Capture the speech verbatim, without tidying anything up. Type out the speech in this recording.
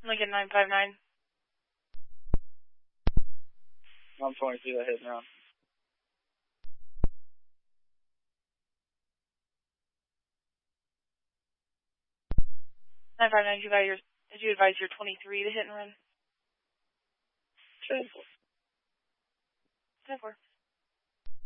Lincoln nine five nine. I'm twenty-two, that hit and run. nine five nine, did you advise your, did you advise your twenty-three to hit and run? ten four. ten four.